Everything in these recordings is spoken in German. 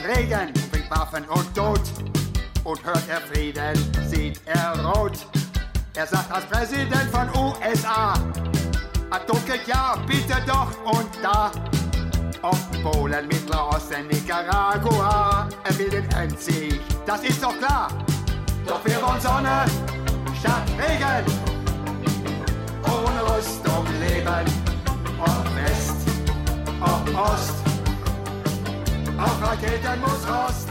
Regen bringt Waffen und Tod. Und hört er Frieden, sieht er rot. Er sagt als Präsident von USA, dunkelt ja, bitte doch und da. Ob Polen, Mittlerer Osten, Nicaragua, er will den Endsieg, das ist doch klar. Doch wir wollen Sonne statt Regen, ohne Rüstung leben. Ob West, ob Ost, auf Raketen muss Rost.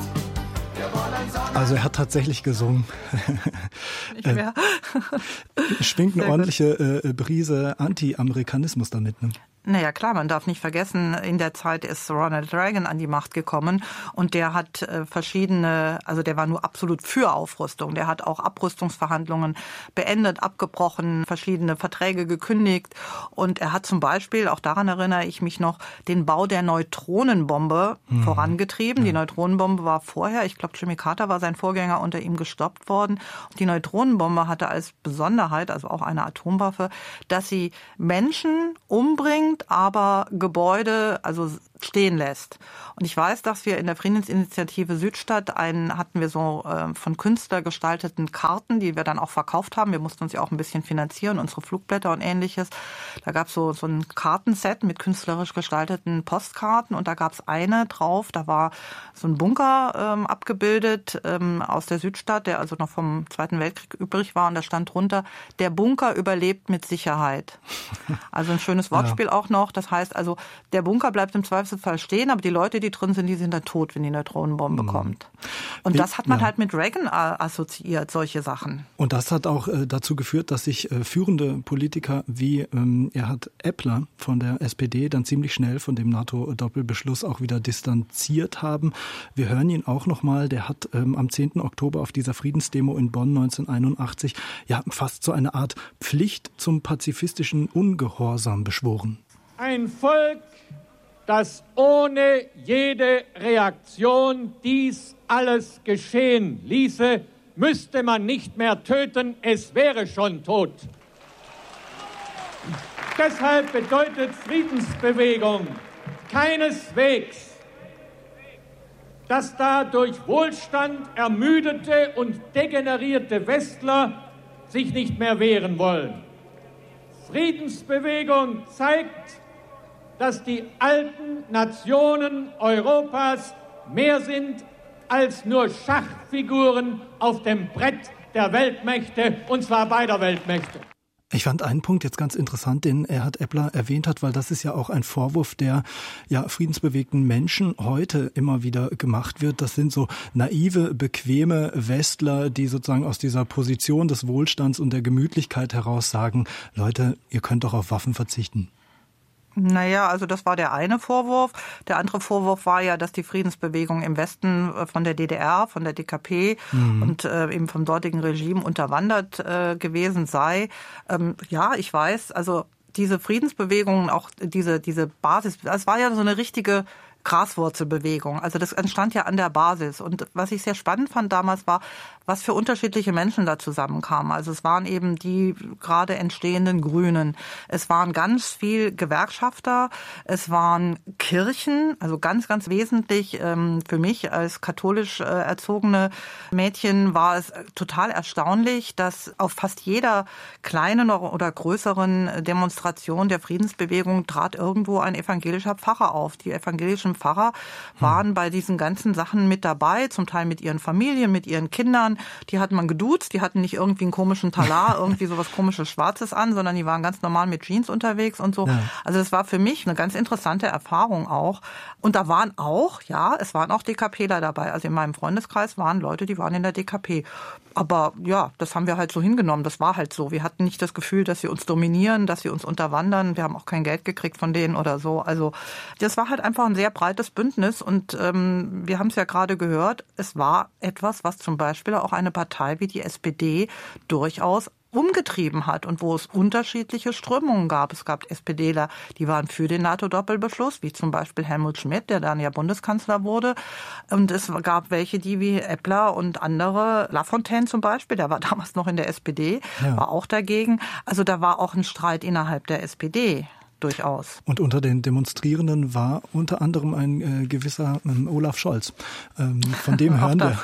Also er hat tatsächlich gesungen. Nicht mehr. Schwingt eine ordentliche Brise Anti-Amerikanismus damit, ne? Naja, klar, man darf nicht vergessen, in der Zeit ist Ronald Reagan an die Macht gekommen und der hat der war nur absolut für Aufrüstung. Der hat auch Abrüstungsverhandlungen beendet, abgebrochen, verschiedene Verträge gekündigt und er hat zum Beispiel, auch daran erinnere ich mich noch, den Bau der Neutronenbombe vorangetrieben. Ja. Die Neutronenbombe war vorher, ich glaube Jimmy Carter war sein Vorgänger, unter ihm gestoppt worden. Die Neutronenbombe hatte als Besonderheit, also auch eine Atomwaffe, dass sie Menschen umbringt, aber Gebäude stehen lässt. Und ich weiß, dass wir in der Friedensinitiative Südstadt hatten wir so von Künstler gestalteten Karten, die wir dann auch verkauft haben. Wir mussten uns ja auch ein bisschen finanzieren, unsere Flugblätter und Ähnliches. Da gab es so ein Kartenset mit künstlerisch gestalteten Postkarten und da gab es eine drauf, da war so ein Bunker abgebildet aus der Südstadt, der also noch vom Zweiten Weltkrieg übrig war und da stand drunter, der Bunker überlebt mit Sicherheit. Also ein schönes Wortspiel auch noch. Das heißt also, der Bunker bleibt im Zweifelsfall stehen, aber die Leute, die drin sind, die sind dann tot, wenn die Neutronenbombe kommt. Und das hat man halt mit Reagan assoziiert, solche Sachen. Und das hat auch dazu geführt, dass sich führende Politiker wie Erhard Eppler von der SPD dann ziemlich schnell von dem NATO-Doppelbeschluss auch wieder distanziert haben. Wir hören ihn auch nochmal, der hat am 10. Oktober auf dieser Friedensdemo in Bonn 1981 fast so eine Art Pflicht zum pazifistischen Ungehorsam beschworen. Ein Volk, das ohne jede Reaktion dies alles geschehen ließe, müsste man nicht mehr töten, es wäre schon tot. Deshalb bedeutet Friedensbewegung keineswegs, dass da durch Wohlstand ermüdete und degenerierte Westler sich nicht mehr wehren wollen. Friedensbewegung zeigt, dass die alten Nationen Europas mehr sind als nur Schachfiguren auf dem Brett der Weltmächte, und zwar beider Weltmächte. Ich fand einen Punkt jetzt ganz interessant, den Erhard Eppler erwähnt hat, weil das ist ja auch ein Vorwurf, der friedensbewegten Menschen heute immer wieder gemacht wird. Das sind so naive, bequeme Westler, die sozusagen aus dieser Position des Wohlstands und der Gemütlichkeit heraus sagen, Leute, ihr könnt doch auf Waffen verzichten. Naja, also das war der eine Vorwurf. Der andere Vorwurf war ja, dass die Friedensbewegung im Westen von der DDR, von der DKP und eben vom dortigen Regime unterwandert gewesen sei. Ich weiß, also diese Friedensbewegungen, auch diese Basis, das war ja so eine richtige Graswurzelbewegung. Also das entstand ja an der Basis. Und was ich sehr spannend fand damals war, was für unterschiedliche Menschen da zusammenkamen. Also es waren eben die gerade entstehenden Grünen. Es waren ganz viel Gewerkschafter. Es waren Kirchen. Also ganz, ganz wesentlich für mich als katholisch erzogene Mädchen war es total erstaunlich, dass auf fast jeder kleinen oder größeren Demonstration der Friedensbewegung trat irgendwo ein evangelischer Pfarrer auf. Die evangelischen Pfarrer waren bei diesen ganzen Sachen mit dabei, zum Teil mit ihren Familien, mit ihren Kindern. Die hat man geduzt, die hatten nicht irgendwie einen komischen Talar, irgendwie sowas komisches Schwarzes an, sondern die waren ganz normal mit Jeans unterwegs und so. Ja. Also das war für mich eine ganz interessante Erfahrung auch. Und da waren auch, es waren auch DKPler dabei. Also in meinem Freundeskreis waren Leute, die waren in der DKP. Aber das haben wir halt so hingenommen. Das war halt so. Wir hatten nicht das Gefühl, dass sie uns dominieren, dass sie uns unterwandern. Wir haben auch kein Geld gekriegt von denen oder so. Also das war halt einfach ein sehr breites Bündnis. Und wir haben es ja gerade gehört, es war etwas, was zum Beispiel auch eine Partei wie die SPD durchaus umgetrieben hat und wo es unterschiedliche Strömungen gab. Es gab SPDler, die waren für den NATO-Doppelbeschluss, wie zum Beispiel Helmut Schmidt, der dann ja Bundeskanzler wurde. Und es gab welche, die wie Eppler und andere, Lafontaine zum Beispiel, der war damals noch in der SPD, war auch dagegen. Also da war auch ein Streit innerhalb der SPD. durchaus. Und unter den Demonstrierenden war unter anderem ein gewisser Olaf Scholz. Von dem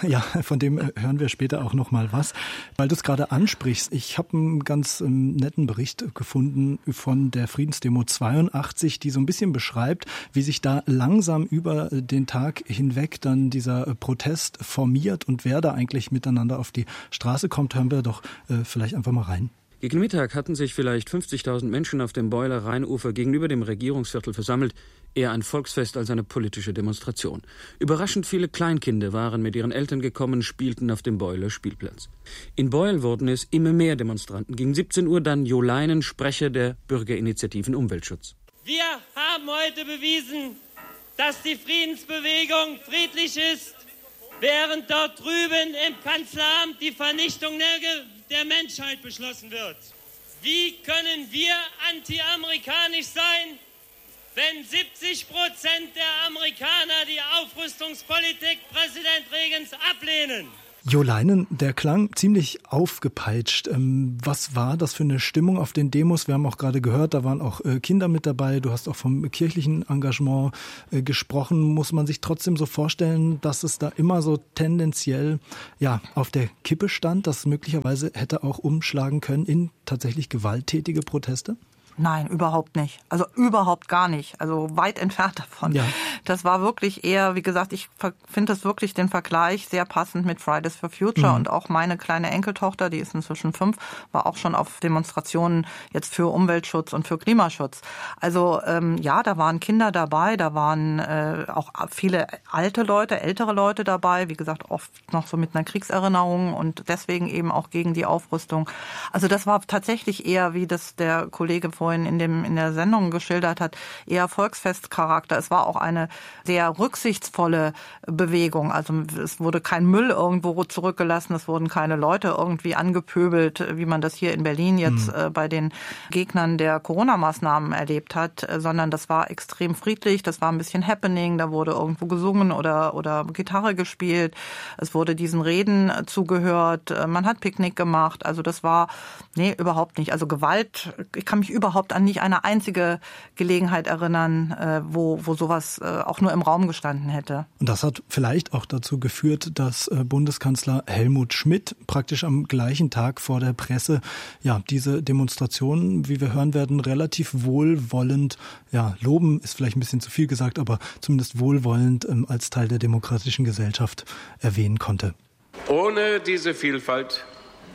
hören wir später auch noch mal was. Weil du es gerade ansprichst, ich habe einen ganz netten Bericht gefunden von der Friedensdemo 82, die so ein bisschen beschreibt, wie sich da langsam über den Tag hinweg dann dieser Protest formiert und wer da eigentlich miteinander auf die Straße kommt. Hören wir doch vielleicht einfach mal rein. Gegen Mittag hatten sich vielleicht 50.000 Menschen auf dem Beuler Rheinufer gegenüber dem Regierungsviertel versammelt. Eher ein Volksfest als eine politische Demonstration. Überraschend viele Kleinkinder waren mit ihren Eltern gekommen, spielten auf dem Beuler Spielplatz. In Beuel wurden es immer mehr Demonstranten. Gegen 17 Uhr dann Jo Leinen, Sprecher der Bürgerinitiativen Umweltschutz. Wir haben heute bewiesen, dass die Friedensbewegung friedlich ist, während dort drüben im Kanzleramt die Vernichtung der Menschheit beschlossen wird. Wie können wir anti-amerikanisch sein, wenn 70% der Amerikaner die Aufrüstungspolitik Präsident Reagans ablehnen? Jo Leinen, der klang ziemlich aufgepeitscht. Was war das für eine Stimmung auf den Demos? Wir haben auch gerade gehört, da waren auch Kinder mit dabei. Du hast auch vom kirchlichen Engagement gesprochen. Muss man sich trotzdem so vorstellen, dass es da immer so tendenziell auf der Kippe stand, dass möglicherweise hätte auch umschlagen können in tatsächlich gewalttätige Proteste? Nein, überhaupt nicht. Also überhaupt gar nicht. Also weit entfernt davon. Ja. Das war wirklich eher, wie gesagt, ich finde das wirklich den Vergleich sehr passend mit Fridays for Future. Und auch meine kleine Enkeltochter, die ist inzwischen 5, war auch schon auf Demonstrationen jetzt für Umweltschutz und für Klimaschutz. Also da waren Kinder dabei, da waren auch viele ältere Leute dabei, wie gesagt, oft noch so mit einer Kriegserinnerung und deswegen eben auch gegen die Aufrüstung. Also das war tatsächlich eher, wie das der Kollege vorhin in der Sendung geschildert hat, eher Volksfestcharakter. Es war auch eine sehr rücksichtsvolle Bewegung. Also es wurde kein Müll irgendwo zurückgelassen, es wurden keine Leute irgendwie angepöbelt, wie man das hier in Berlin jetzt bei den Gegnern der Corona-Maßnahmen erlebt hat, sondern das war extrem friedlich, das war ein bisschen Happening, da wurde irgendwo gesungen oder Gitarre gespielt, es wurde diesen Reden zugehört, man hat Picknick gemacht, also das war, überhaupt nicht. Also Gewalt, ich kann mich überhaupt an nicht eine einzige Gelegenheit erinnern, wo sowas auch nur im Raum gestanden hätte. Und das hat vielleicht auch dazu geführt, dass Bundeskanzler Helmut Schmidt praktisch am gleichen Tag vor der Presse diese Demonstrationen, wie wir hören werden, relativ wohlwollend, loben ist vielleicht ein bisschen zu viel gesagt, aber zumindest wohlwollend als Teil der demokratischen Gesellschaft erwähnen konnte. Ohne diese Vielfalt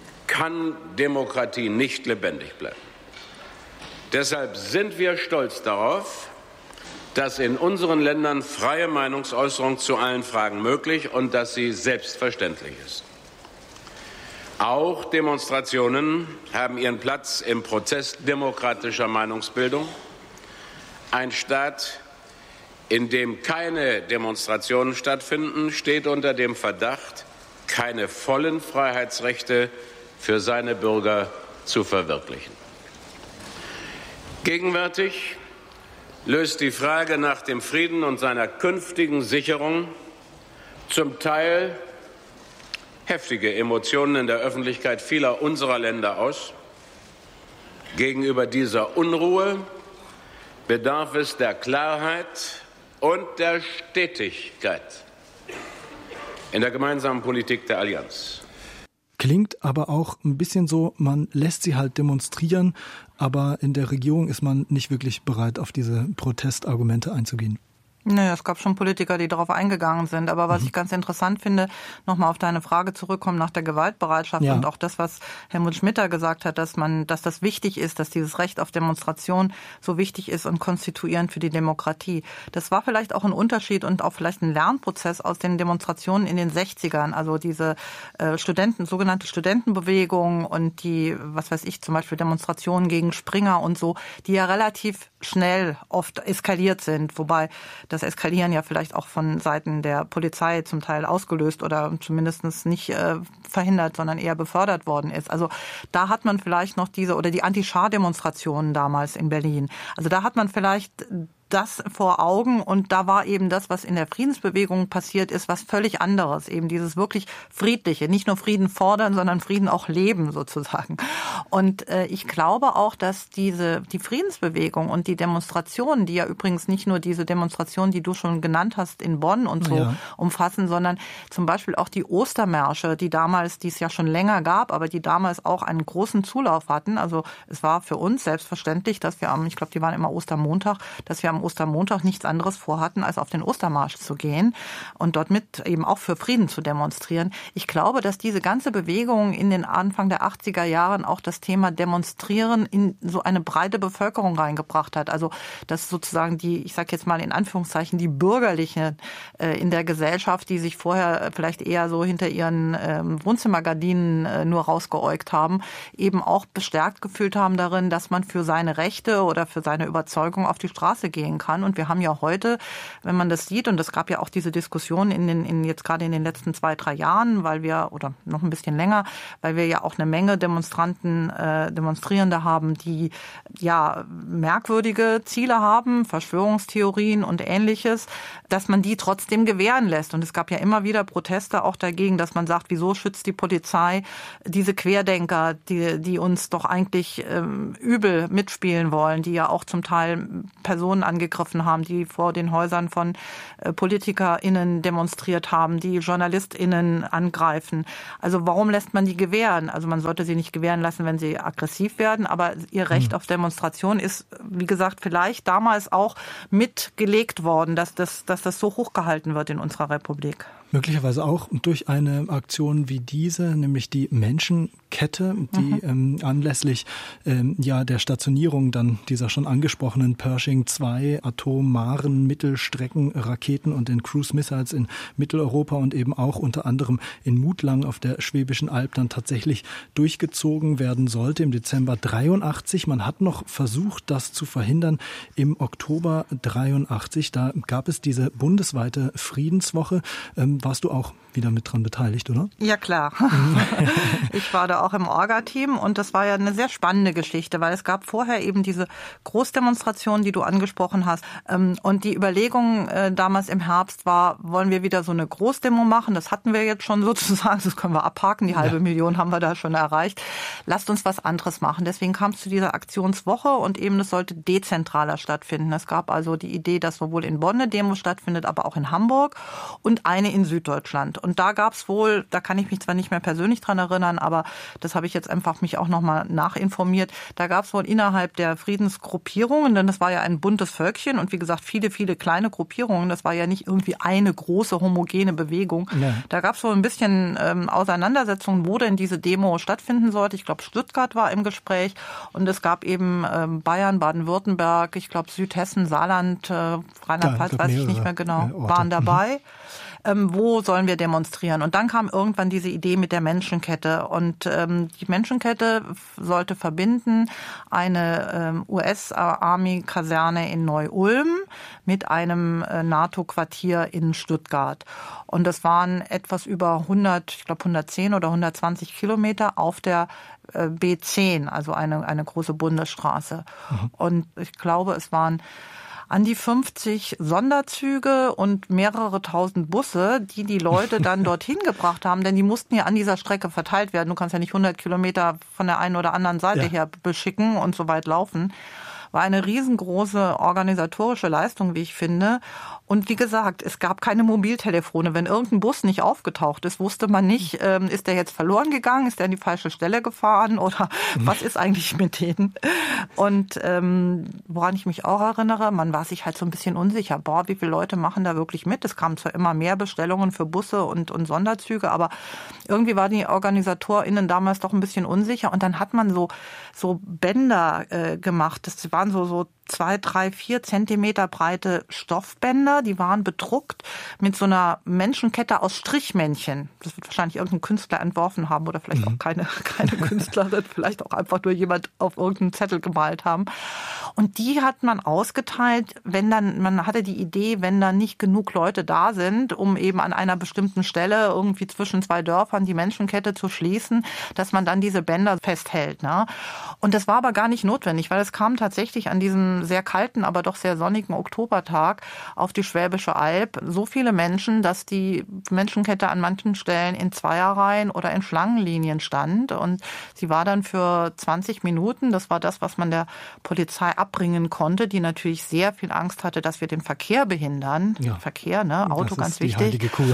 kann Demokratie nicht lebendig bleiben. Deshalb sind wir stolz darauf, dass in unseren Ländern freie Meinungsäußerung zu allen Fragen möglich und dass sie selbstverständlich ist. Auch Demonstrationen haben ihren Platz im Prozess demokratischer Meinungsbildung. Ein Staat, in dem keine Demonstrationen stattfinden, steht unter dem Verdacht, keine vollen Freiheitsrechte für seine Bürger zu verwirklichen. Gegenwärtig löst die Frage nach dem Frieden und seiner künftigen Sicherung zum Teil heftige Emotionen in der Öffentlichkeit vieler unserer Länder aus. Gegenüber dieser Unruhe bedarf es der Klarheit und der Stetigkeit in der gemeinsamen Politik der Allianz. Klingt aber auch ein bisschen so, man lässt sie halt demonstrieren, aber in der Regierung ist man nicht wirklich bereit, auf diese Protestargumente einzugehen. Naja, es gab schon Politiker, die darauf eingegangen sind. Aber was ich ganz interessant finde, nochmal auf deine Frage zurückkommen nach der Gewaltbereitschaft und auch das, was Helmut Schmidt da gesagt hat, dass das wichtig ist, dass dieses Recht auf Demonstration so wichtig ist und konstituierend für die Demokratie. Das war vielleicht auch ein Unterschied und auch vielleicht ein Lernprozess aus den Demonstrationen in den 60ern. Also diese sogenannte Studentenbewegung und die, zum Beispiel Demonstrationen gegen Springer und so, die ja relativ schnell oft eskaliert sind, wobei das Eskalieren ja vielleicht auch von Seiten der Polizei zum Teil ausgelöst oder zumindest nicht verhindert, sondern eher befördert worden ist. Also da hat man vielleicht noch die Anti-Schar-Demonstrationen damals in Berlin. Also da hat man vielleicht das vor Augen und da war eben das, was in der Friedensbewegung passiert ist, was völlig anderes. Eben dieses wirklich Friedliche, nicht nur Frieden fordern, sondern Frieden auch leben sozusagen. Und ich glaube auch, dass die Friedensbewegung und die Demonstrationen, die ja übrigens nicht nur diese Demonstrationen, die du schon genannt hast in Bonn und so umfassen, sondern zum Beispiel auch die Ostermärsche, die es ja schon länger gab, aber die damals auch einen großen Zulauf hatten. Also es war für uns selbstverständlich, dass wir ich glaube, die waren immer Ostermontag, dass wir am Ostermontag nichts anderes vorhatten, als auf den Ostermarsch zu gehen und dort mit eben auch für Frieden zu demonstrieren. Ich glaube, dass diese ganze Bewegung in den Anfang der 80er Jahren auch das Thema Demonstrieren in so eine breite Bevölkerung reingebracht hat. Also dass sozusagen ich sage jetzt mal in Anführungszeichen, die Bürgerlichen in der Gesellschaft, die sich vorher vielleicht eher so hinter ihren Wohnzimmergardinen nur rausgeäugt haben, eben auch bestärkt gefühlt haben darin, dass man für seine Rechte oder für seine Überzeugung auf die Straße gehen kann. Und wir haben ja heute, wenn man das sieht, und es gab ja auch diese Diskussion jetzt gerade in den letzten 2-3 Jahren, oder noch ein bisschen länger, weil wir ja auch eine Menge Demonstrierende haben, die ja merkwürdige Ziele haben, Verschwörungstheorien und Ähnliches, dass man die trotzdem gewähren lässt. Und es gab ja immer wieder Proteste auch dagegen, dass man sagt, wieso schützt die Polizei diese Querdenker, die uns doch eigentlich übel mitspielen wollen, die ja auch zum Teil Personen angegriffen haben, die vor den Häusern von PolitikerInnen demonstriert haben, die JournalistInnen angreifen. Also warum lässt man die gewähren? Also man sollte sie nicht gewähren lassen, wenn sie aggressiv werden, aber ihr Recht auf Demonstration ist, wie gesagt, vielleicht damals auch mitgelegt worden, dass das so hochgehalten wird in unserer Republik. Möglicherweise auch durch eine Aktion wie diese, nämlich die Menschenkette, die anlässlich der Stationierung dann dieser schon angesprochenen Pershing 2 atomaren Mittelstreckenraketen und den Cruise Missiles in Mitteleuropa und eben auch unter anderem in Mutlang auf der Schwäbischen Alb dann tatsächlich durchgezogen werden sollte im Dezember 83. Man hat noch versucht, das zu verhindern im Oktober 83. Da gab es diese bundesweite Friedenswoche. Warst du auch wieder mit dran beteiligt, oder? Ja, klar. Ich war da auch im Orga-Team und das war ja eine sehr spannende Geschichte, weil es gab vorher eben diese Großdemonstration, die du angesprochen hast. Und die Überlegung damals im Herbst war, wollen wir wieder so eine Großdemo machen? Das hatten wir jetzt schon sozusagen, das können wir abhaken, die 500.000 haben wir da schon erreicht. Lasst uns was anderes machen. Deswegen kam es zu dieser Aktionswoche und eben es sollte dezentraler stattfinden. Es gab also die Idee, dass sowohl in Bonn eine Demo stattfindet, aber auch in Hamburg und eine in Süddeutschland. Und da gab es wohl, da kann ich mich zwar nicht mehr persönlich dran erinnern, aber das habe ich jetzt einfach mich auch nochmal nachinformiert, da gab es wohl innerhalb der Friedensgruppierungen, denn das war ja ein buntes Völkchen und wie gesagt viele, viele kleine Gruppierungen, das war ja nicht irgendwie eine große homogene Bewegung. Ja. Da gab es wohl ein bisschen Auseinandersetzungen, wo denn diese Demo stattfinden sollte. Ich glaube, Stuttgart war im Gespräch und es gab eben Bayern, Baden-Württemberg, ich glaube Südhessen, Saarland, Rheinland-Pfalz, weiß ich nicht mehr genau, waren dabei. Wo sollen wir demonstrieren? Und dann kam irgendwann diese Idee mit der Menschenkette. Und die Menschenkette sollte verbinden eine US-Army-Kaserne in Neu-Ulm mit einem NATO-Quartier in Stuttgart. Und das waren etwas über 110 oder 120 Kilometer auf der B10, also eine große Bundesstraße. Und ich glaube, es waren an die 50 Sonderzüge und mehrere tausend Busse, die Leute dann dorthin gebracht haben, denn die mussten ja an dieser Strecke verteilt werden. Du kannst ja nicht 100 Kilometer von der einen oder anderen Seite her beschicken und so weit laufen. War eine riesengroße organisatorische Leistung, wie ich finde. Und wie gesagt, es gab keine Mobiltelefone. Wenn irgendein Bus nicht aufgetaucht ist, wusste man nicht, ist der jetzt verloren gegangen, ist der an die falsche Stelle gefahren oder was ist eigentlich mit denen? Und woran ich mich auch erinnere, man war sich halt so ein bisschen unsicher. Boah, wie viele Leute machen da wirklich mit? Es kamen zwar immer mehr Bestellungen für Busse und Sonderzüge, aber irgendwie waren die OrganisatorInnen damals doch ein bisschen unsicher. Und dann hat man so Bänder gemacht. Das waren so 2, 3, 4 Zentimeter breite Stoffbänder, die waren bedruckt mit so einer Menschenkette aus Strichmännchen. Das wird wahrscheinlich irgendein Künstler entworfen haben oder vielleicht auch keine Künstlerin, vielleicht auch einfach nur jemand auf irgendeinen Zettel gemalt haben. Und die hat man ausgeteilt, man hatte die Idee, wenn dann nicht genug Leute da sind, um eben an einer bestimmten Stelle irgendwie zwischen 2 Dörfern die Menschenkette zu schließen, dass man dann diese Bänder festhält. Ne? Und das war aber gar nicht notwendig, weil es kamen tatsächlich tatsächlich an diesem sehr kalten, aber doch sehr sonnigen Oktobertag auf die Schwäbische Alb so viele Menschen, dass die Menschenkette an manchen Stellen in Zweierreihen oder in Schlangenlinien stand. Und sie war dann für 20 Minuten, das war das, was man der Polizei abbringen konnte, die natürlich sehr viel Angst hatte, dass wir den Verkehr behindern. Ja. Verkehr, ne? Auto, ganz wichtig. Das ist die heilige Kuh.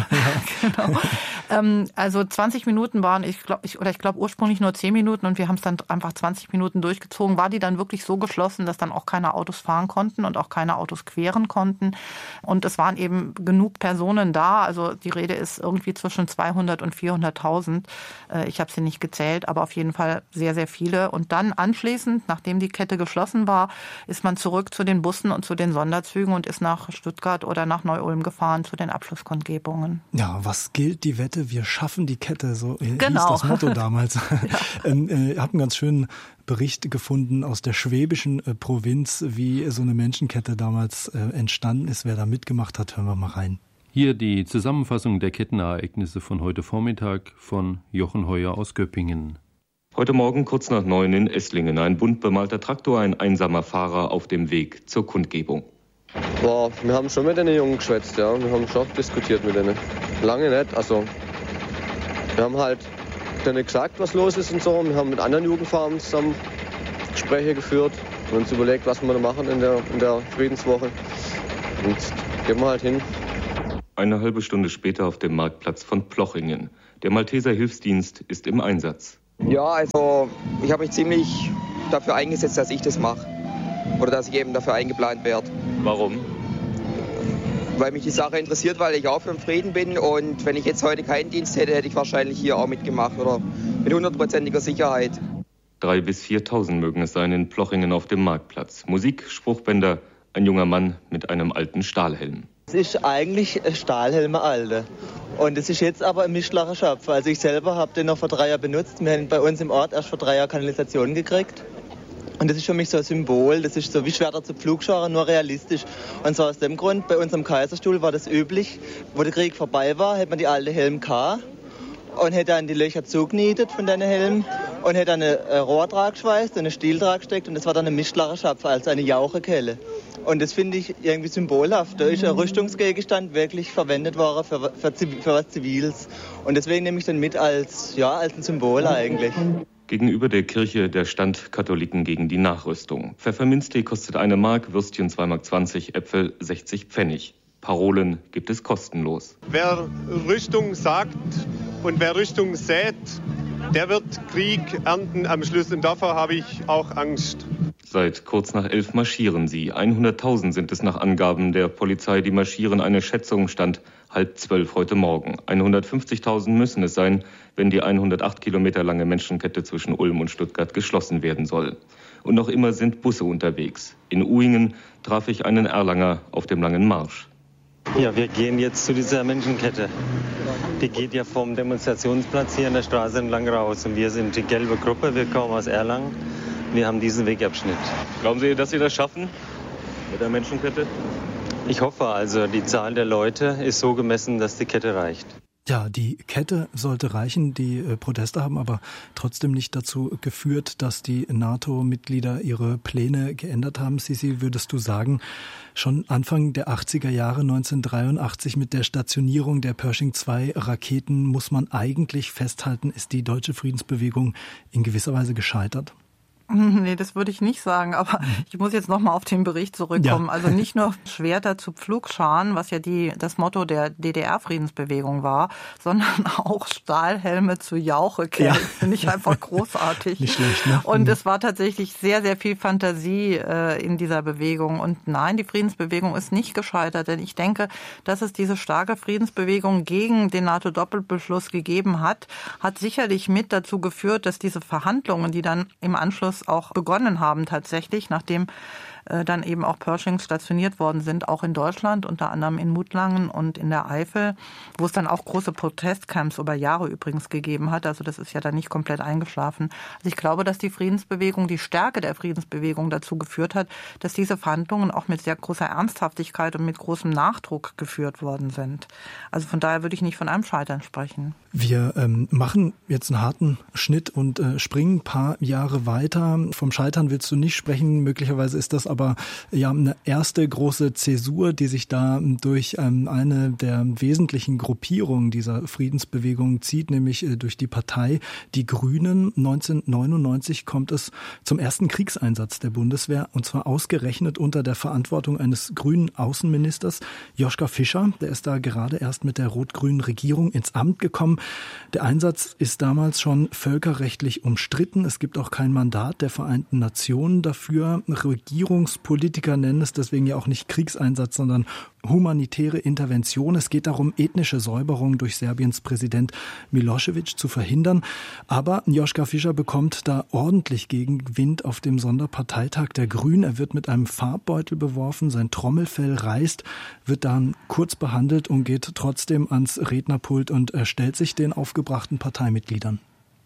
Ja. Genau. Also 20 Minuten waren, ich glaube ursprünglich nur 10 Minuten und wir haben es dann einfach 20 Minuten durchgezogen. War die dann wirklich so geschlossen, dass dann auch keine Autos fahren konnten und auch keine Autos queren konnten. Und es waren eben genug Personen da. Also die Rede ist irgendwie zwischen 200 und 400.000. Ich habe sie nicht gezählt, aber auf jeden Fall sehr, sehr viele. Und dann anschließend, nachdem die Kette geschlossen war, ist man zurück zu den Bussen und zu den Sonderzügen und ist nach Stuttgart oder nach Neu-Ulm gefahren zu den Abschlusskundgebungen. Ja, was gilt die Wette? Wir schaffen die Kette, so hieß das Motto damals. Ja. Ich habe einen ganz schönen Bericht gefunden aus der schwäbischen Provinz, wie so eine Menschenkette damals entstanden ist. Wer da mitgemacht hat, hören wir mal rein. Hier die Zusammenfassung der Kettenereignisse von heute Vormittag von Jochen Heuer aus Göppingen. Heute Morgen kurz nach 9 in Esslingen. Ein bunt bemalter Traktor, ein einsamer Fahrer auf dem Weg zur Kundgebung. Boah, wir haben schon mit den Jungen geschwätzt, ja. Wir haben schon diskutiert mit denen. Lange nicht, also wir haben halt denen gesagt, was los ist und so. Wir haben mit anderen Jugendfarmen zusammen Gespräche geführt und uns überlegt, was wir da machen in der Friedenswoche. Und gehen wir halt hin. Eine halbe Stunde später auf dem Marktplatz von Plochingen. Der Malteser Hilfsdienst ist im Einsatz. Ja, also ich habe mich ziemlich dafür eingesetzt, dass ich das mache. Oder dass ich eben dafür eingeplant werde. Warum? Weil mich die Sache interessiert, weil ich auch für den Frieden bin. Und wenn ich jetzt heute keinen Dienst hätte, hätte ich wahrscheinlich hier auch mitgemacht. Oder mit 100%iger Sicherheit. 3.000 bis 4.000 mögen es sein in Plochingen auf dem Marktplatz. Musik, Spruchbänder, ein junger Mann mit einem alten Stahlhelm. Es ist eigentlich ein Stahlhelm, alte. Und es ist jetzt aber ein mischlacher Schopf. Also ich selber habe den noch vor 3 Jahren benutzt. Wir haben bei uns im Ort erst vor 3 Jahren Kanalisation gekriegt. Und das ist für mich so ein Symbol. Das ist so wie Schwerter zu Pflugscharen, nur realistisch. Und zwar aus dem Grund, bei uns am Kaiserstuhl war das üblich. Wo der Krieg vorbei war, hätte man die alte Helm gehabt und hätte dann die Löcher zugenietet von deinen Helmen und hätte dann eine Rohrdraht geschweißt und eine Stieldraht gesteckt und das war dann ein mischlacher Schopf, also eine Jauchekelle. Und das finde ich irgendwie symbolhaft. Da ist ein Rüstungsgegenstand wirklich verwendet worden für was Ziviles. Und deswegen nehme ich den mit als ein Symbol eigentlich. Gegenüber der Kirche der Stand Katholiken gegen die Nachrüstung. Pfefferminztee kostet 1 Mark, Würstchen 2,20 Mark, Äpfel 60 Pfennig. Parolen gibt es kostenlos. Wer Rüstung sagt und wer Rüstung sät, der wird Krieg ernten am Schluss. Und davor habe ich auch Angst. Seit kurz nach 11 marschieren sie. 100.000 sind es nach Angaben der Polizei, die marschieren. Eine Schätzung stand 11:30 heute Morgen. 150.000 müssen es sein, wenn die 108 Kilometer lange Menschenkette zwischen Ulm und Stuttgart geschlossen werden soll. Und noch immer sind Busse unterwegs. In Uhingen traf ich einen Erlanger auf dem langen Marsch. Ja, wir gehen jetzt zu dieser Menschenkette. Die geht ja vom Demonstrationsplatz hier an der Straße entlang raus. Und wir sind die gelbe Gruppe, wir kommen aus Erlangen. Wir haben diesen Wegabschnitt. Glauben Sie, dass Sie das schaffen mit der Menschenkette? Ich hoffe also, die Zahl der Leute ist so gemessen, dass die Kette reicht. Ja, die Kette sollte reichen. Die Proteste haben aber trotzdem nicht dazu geführt, dass die NATO-Mitglieder ihre Pläne geändert haben. Sisi, würdest du sagen, schon Anfang der 80er Jahre 1983 mit der Stationierung der Pershing-2-Raketen muss man eigentlich festhalten, ist die deutsche Friedensbewegung in gewisser Weise gescheitert? Nee, das würde ich nicht sagen, aber ich muss jetzt nochmal auf den Bericht zurückkommen. Ja. Also nicht nur Schwerter zu Pflugscharen, was ja das Motto der DDR-Friedensbewegung war, sondern auch Stahlhelme zu Jauchekellen. Ja. Finde ich einfach großartig. Nicht schlecht, ne? Und es war tatsächlich sehr, sehr viel Fantasie in dieser Bewegung. Und nein, die Friedensbewegung ist nicht gescheitert, denn ich denke, dass es diese starke Friedensbewegung gegen den NATO-Doppelbeschluss gegeben hat sicherlich mit dazu geführt, dass diese Verhandlungen, die dann im Anschluss auch begonnen haben tatsächlich, nachdem dann eben auch Pershings stationiert worden sind, auch in Deutschland, unter anderem in Mutlangen und in der Eifel, wo es dann auch große Protestcamps über Jahre übrigens gegeben hat. Also das ist ja dann nicht komplett eingeschlafen. Also ich glaube, dass die Friedensbewegung, die Stärke der Friedensbewegung dazu geführt hat, dass diese Verhandlungen auch mit sehr großer Ernsthaftigkeit und mit großem Nachdruck geführt worden sind. Also von daher würde ich nicht von einem Scheitern sprechen. Wir machen jetzt einen harten Schnitt und springen ein paar Jahre weiter. Vom Scheitern willst du nicht sprechen. Möglicherweise ist das aber ja eine erste große Zäsur, die sich da durch eine der wesentlichen Gruppierungen dieser Friedensbewegung zieht, nämlich durch die Partei Die Grünen. 1999 kommt es zum ersten Kriegseinsatz der Bundeswehr, und zwar ausgerechnet unter der Verantwortung eines grünen Außenministers, Joschka Fischer. Der ist da gerade erst mit der rot-grünen Regierung ins Amt gekommen. Der Einsatz ist damals schon völkerrechtlich umstritten. Es gibt auch kein Mandat der Vereinten Nationen dafür. Regierungspolitiker nennen es deswegen ja auch nicht Kriegseinsatz, sondern humanitäre Intervention. Es geht darum, ethnische Säuberung durch Serbiens Präsident Milošević zu verhindern. Aber Joschka Fischer bekommt da ordentlich Gegenwind auf dem Sonderparteitag der Grünen. Er wird mit einem Farbbeutel beworfen, sein Trommelfell reißt, wird dann kurz behandelt und geht trotzdem ans Rednerpult und stellt sich den aufgebrachten Parteimitgliedern.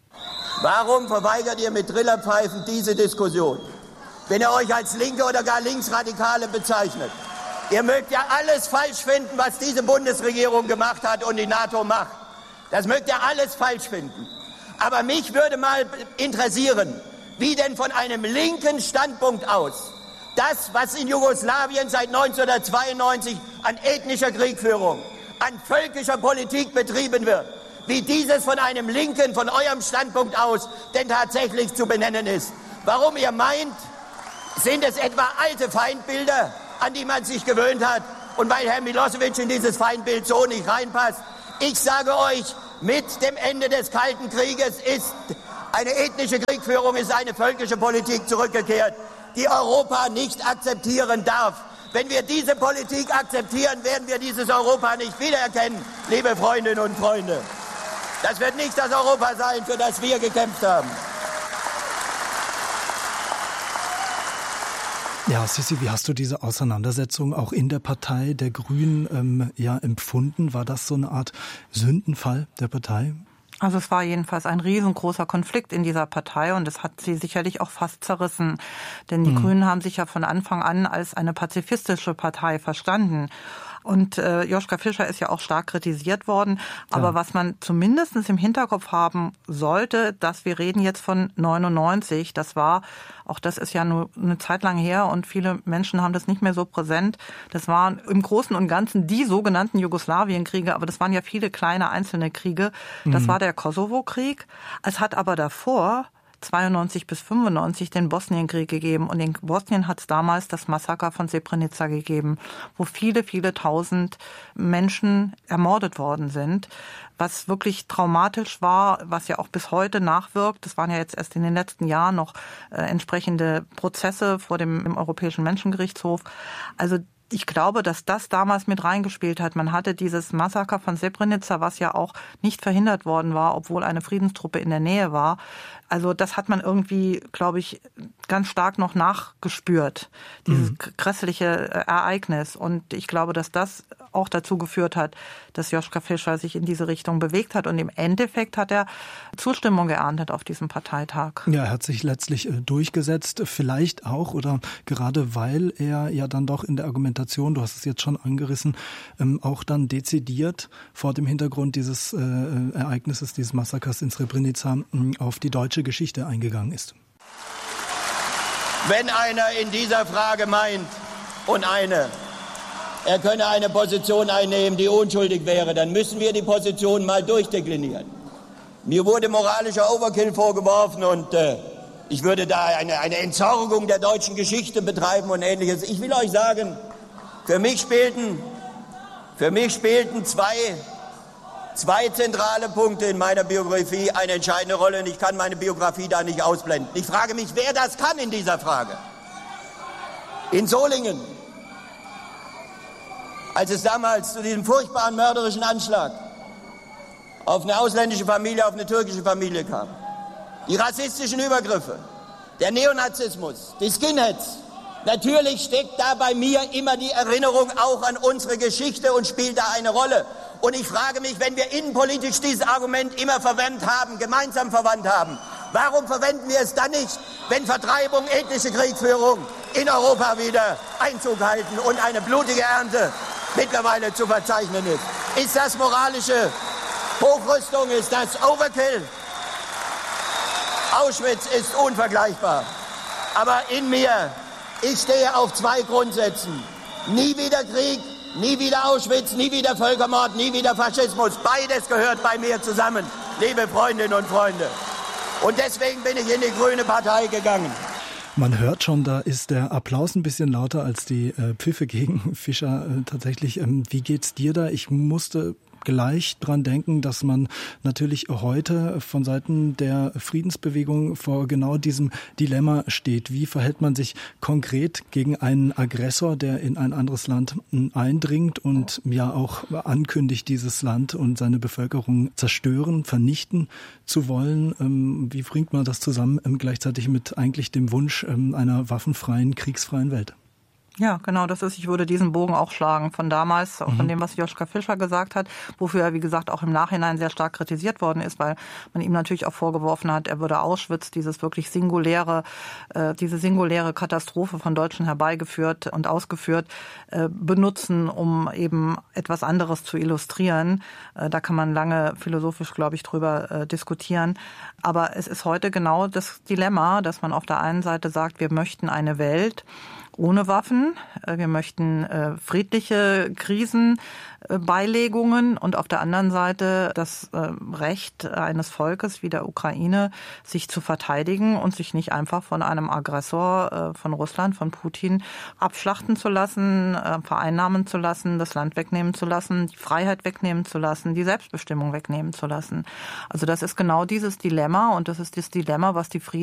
Warum verweigert ihr mit Trillerpfeifen diese Diskussion, wenn ihr euch als Linke oder gar Linksradikale bezeichnet? Ihr mögt ja alles falsch finden, was diese Bundesregierung gemacht hat und die NATO macht. Das mögt ihr alles falsch finden. Aber mich würde mal interessieren, wie denn von einem linken Standpunkt aus das, was in Jugoslawien seit 1992 an ethnischer Kriegführung, an völkischer Politik betrieben wird, wie dieses von einem Linken, von eurem Standpunkt aus, denn tatsächlich zu benennen ist. Warum ihr meint, sind es etwa alte Feindbilder, an die man sich gewöhnt hat, und weil Herr Milošević in dieses Feindbild so nicht reinpasst? Ich sage euch, mit dem Ende des Kalten Krieges ist eine ethnische Kriegführung, ist eine völkische Politik zurückgekehrt, die Europa nicht akzeptieren darf. Wenn wir diese Politik akzeptieren, werden wir dieses Europa nicht wiedererkennen, liebe Freundinnen und Freunde. Das wird nicht das Europa sein, für das wir gekämpft haben. Ja, Sissi, wie hast du diese Auseinandersetzung auch in der Partei der Grünen empfunden? War das so eine Art Sündenfall der Partei? Also es war jedenfalls ein riesengroßer Konflikt in dieser Partei und es hat sie sicherlich auch fast zerrissen. Denn die Grünen haben sich ja von Anfang an als eine pazifistische Partei verstanden. Und Joschka Fischer ist ja auch stark kritisiert worden. Aber was man zumindest im Hinterkopf haben sollte, dass wir reden jetzt von 99. Das ist ja nur eine Zeit lang her und viele Menschen haben das nicht mehr so präsent. Das waren im Großen und Ganzen die sogenannten Jugoslawienkriege, aber das waren ja viele kleine einzelne Kriege. Das war der Kosovo-Krieg. Es hat aber davor 92 bis 95 den Bosnienkrieg gegeben. Und in Bosnien hat es damals das Massaker von Srebrenica gegeben, wo viele, viele tausend Menschen ermordet worden sind. Was wirklich traumatisch war, was ja auch bis heute nachwirkt. Das waren ja jetzt erst in den letzten Jahren noch entsprechende Prozesse vor dem Europäischen Menschengerichtshof. Also ich glaube, dass das damals mit reingespielt hat. Man hatte dieses Massaker von Srebrenica, was ja auch nicht verhindert worden war, obwohl eine Friedenstruppe in der Nähe war. Also das hat man irgendwie, glaube ich, ganz stark noch nachgespürt, dieses grässliche Ereignis. Und ich glaube, dass das auch dazu geführt hat, dass Joschka Fischer sich in diese Richtung bewegt hat. Und im Endeffekt hat er Zustimmung geerntet auf diesem Parteitag. Ja, er hat sich letztlich durchgesetzt, vielleicht auch oder gerade weil er ja dann doch in der Argumentation, du hast es jetzt schon angerissen, auch dann dezidiert vor dem Hintergrund dieses Ereignisses, dieses Massakers in Srebrenica auf die deutsche Geschichte eingegangen ist. Wenn einer in dieser Frage meint er könne eine Position einnehmen, die unschuldig wäre, dann müssen wir die Position mal durchdeklinieren. Mir wurde moralischer Overkill vorgeworfen und ich würde da eine Entsorgung der deutschen Geschichte betreiben und Ähnliches. Ich will euch sagen, für mich spielten zwei zentrale Punkte in meiner Biografie eine entscheidende Rolle und ich kann meine Biografie da nicht ausblenden. Ich frage mich, wer das kann in dieser Frage. In Solingen, als es damals zu diesem furchtbaren mörderischen Anschlag auf eine ausländische Familie, auf eine türkische Familie kam, die rassistischen Übergriffe, der Neonazismus, die Skinheads, Natürlich steckt da bei mir immer die Erinnerung auch an unsere Geschichte und spielt da eine Rolle. Und ich frage mich, wenn wir innenpolitisch dieses Argument immer gemeinsam verwandt haben, warum verwenden wir es dann nicht, wenn Vertreibung, ethnische Kriegführung in Europa wieder Einzug halten und eine blutige Ernte mittlerweile zu verzeichnen ist? Ist das moralische Hochrüstung? Ist das Overkill? Auschwitz ist unvergleichbar. Aber in mir, ich stehe auf 2 Grundsätzen. Nie wieder Krieg, nie wieder Auschwitz, nie wieder Völkermord, nie wieder Faschismus. Beides gehört bei mir zusammen, liebe Freundinnen und Freunde. Und deswegen bin ich in die Grüne Partei gegangen. Man hört schon, da ist der Applaus ein bisschen lauter als die Pfiffe gegen Fischer tatsächlich. Wie geht's dir da? Ich musste gleich dran denken, dass man natürlich heute von Seiten der Friedensbewegung vor genau diesem Dilemma steht. Wie verhält man sich konkret gegen einen Aggressor, der in ein anderes Land eindringt und ja auch ankündigt, dieses Land und seine Bevölkerung zerstören, vernichten zu wollen? Wie bringt man das zusammen gleichzeitig mit eigentlich dem Wunsch einer waffenfreien, kriegsfreien Welt? Ja, genau, ich würde diesen Bogen auch schlagen von damals, von dem, was Joschka Fischer gesagt hat, wofür er, wie gesagt, auch im Nachhinein sehr stark kritisiert worden ist, weil man ihm natürlich auch vorgeworfen hat, er würde Auschwitz, diese singuläre Katastrophe von Deutschen herbeigeführt und ausgeführt, benutzen, um eben etwas anderes zu illustrieren. Da kann man lange philosophisch, glaube ich, drüber diskutieren. Aber es ist heute genau das Dilemma, dass man auf der einen Seite sagt, wir möchten eine Welt ohne Waffen. Wir möchten friedliche Krisenbeilegungen und auf der anderen Seite das Recht eines Volkes wie der Ukraine, sich zu verteidigen und sich nicht einfach von einem Aggressor von Russland, von Putin, abschlachten zu lassen, vereinnahmen zu lassen, das Land wegnehmen zu lassen, die Freiheit wegnehmen zu lassen, die Selbstbestimmung wegnehmen zu lassen. Also das ist genau dieses Dilemma und das ist das Dilemma, was die